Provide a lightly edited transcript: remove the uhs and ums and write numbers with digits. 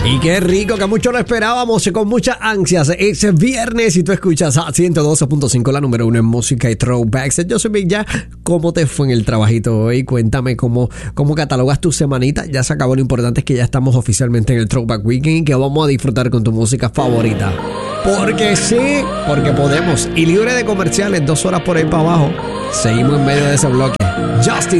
Y qué rico, que mucho lo esperábamos, con muchas ansias. Es viernes y tú escuchas a 112.5, la número 1 en música y throwbacks. Yo soy Big Ya. ¿Cómo te fue en el trabajito hoy? Cuéntame cómo catalogas tu semanita. Ya se acabó, lo importante es que ya estamos oficialmente en el Throwback Weekend y que vamos a disfrutar con tu música favorita. Porque sí, porque podemos. Y libre de comerciales, 2 horas por ahí para abajo. Seguimos en medio de ese bloque. Justin